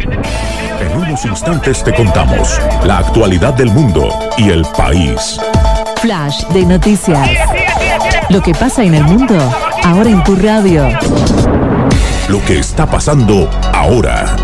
En unos instantes te contamos la actualidad del mundo y el país. Flash de noticias. Lo que pasa en el mundo, ahora en tu radio. Lo que está pasando ahora.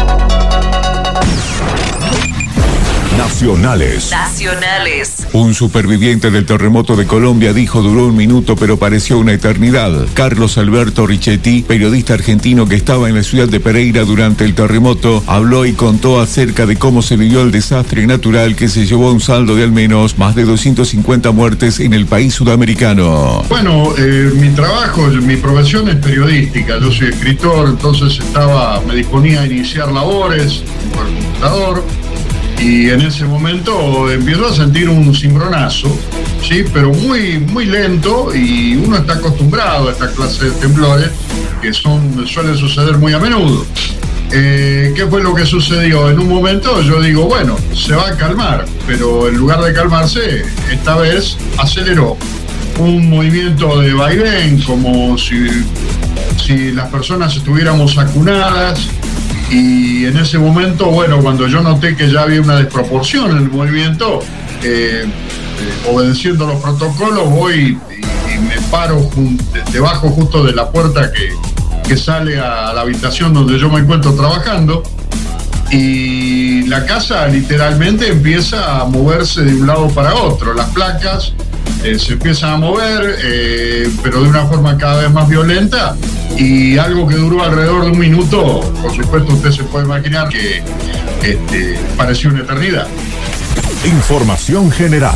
Nacionales. Un superviviente del terremoto de Colombia dijo duró un minuto pero pareció una eternidad. Carlos Alberto Richetti, periodista argentino que estaba en la ciudad de Pereira durante el terremoto, habló y contó acerca de cómo se vivió el desastre natural que se llevó a un saldo de al menos más de 250 muertes en el país sudamericano. Bueno, mi trabajo, mi profesión es periodística, yo soy escritor, entonces me disponía a iniciar labores por el computador. Y en ese momento empiezo a sentir un cimbronazo, ¿sí? Pero muy, muy lento, y uno está acostumbrado a esta clase de temblores que suelen suceder muy a menudo. ¿Qué fue lo que sucedió? En un momento yo digo, bueno, se va a calmar, pero en lugar de calmarse, esta vez aceleró. Un movimiento de vaivén, como si las personas estuviéramos acunadas. Y en ese momento, bueno, cuando yo noté que ya había una desproporción en el movimiento, obedeciendo los protocolos, voy y me paro debajo justo de la puerta que sale a la habitación donde yo me encuentro trabajando. Y la casa literalmente empieza a moverse de un lado para otro. Las placas se empiezan a mover, pero de una forma cada vez más violenta. Y algo que duró alrededor de un minuto, por supuesto usted se puede imaginar que pareció una eternidad. Información general.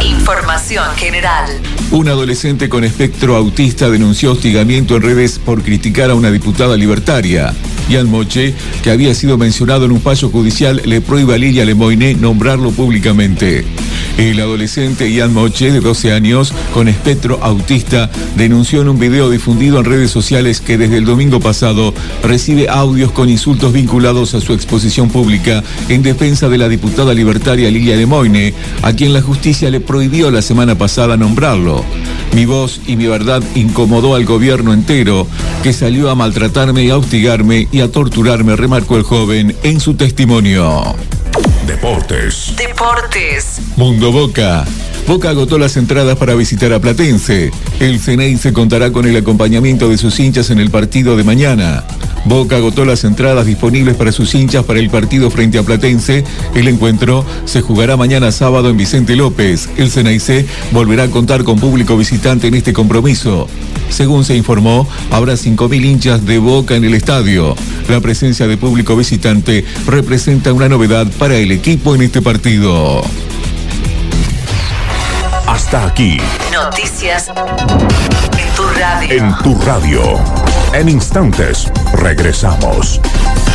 Un adolescente con espectro autista denunció hostigamiento en redes por criticar a una diputada libertaria. Ian Moche, que había sido mencionado en un fallo judicial, le prohíbe a Lilia Lemoine nombrarlo públicamente. El adolescente Ian Moche, de 12 años, con espectro autista, denunció en un video difundido en redes sociales que desde el domingo pasado recibe audios con insultos vinculados a su exposición pública en defensa de la diputada libertaria Lilia Lemoine, a quien la justicia le prohibió la semana pasada nombrarlo. Mi voz y mi verdad incomodó al gobierno entero, que salió a maltratarme y a hostigarme y a torturarme, remarcó el joven en su testimonio. Deportes. Mundo Boca. Boca agotó las entradas para visitar a Platense. El Ceneice contará con el acompañamiento de sus hinchas en el partido de mañana. Boca agotó las entradas disponibles para sus hinchas para el partido frente a Platense. El encuentro se jugará mañana sábado en Vicente López. El Ceneice volverá a contar con público visitante en este compromiso. Según se informó, habrá 5.000 hinchas de Boca en el estadio. La presencia de público visitante representa una novedad para el equipo en este partido. Hasta aquí. Noticias en tu radio. En tu radio. En instantes regresamos.